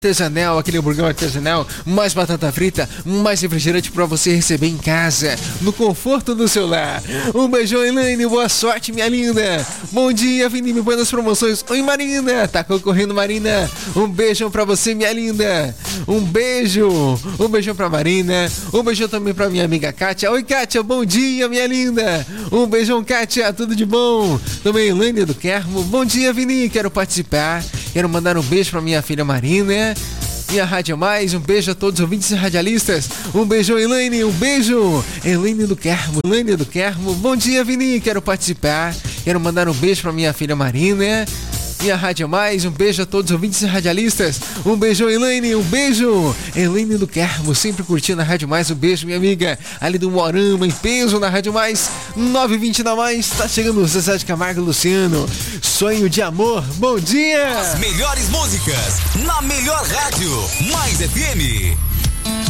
Artesanal, aquele hamburgão artesanal, mais batata frita, mais refrigerante pra você receber em casa, no conforto do seu lar. Um beijão, Elaine, boa sorte, minha linda. Bom dia, Vini, me põe nas promoções. Oi, Marina, tá concorrendo, Marina. Um beijão pra você, minha linda. Um beijão pra Marina. Um beijão também pra minha amiga Kátia. Oi, Kátia, bom dia, minha linda. Um beijão, Kátia, tudo de bom. Também Elaine do Kermo. Bom dia, Vini, quero participar. Quero mandar um beijo pra minha filha Marina, minha Rádio Mais, um beijo a todos os ouvintes e radialistas. Um beijão, Elaine, um beijo. Elaine do Kermo. Bom dia, Vini, quero participar. Quero mandar um beijo pra minha filha Marina, minha Rádio Mais, um beijo a todos os ouvintes e radialistas. Um beijão, Elaine, um beijo. Elaine do Kermo, sempre curtindo a Rádio Mais. Um beijo, minha amiga, ali do Morama, em peso na Rádio Mais. 9h20 da Mais, tá chegando o Zezé de Camargo e Luciano. Sonho de amor, bom dia. As melhores músicas, na melhor rádio, Mais FM.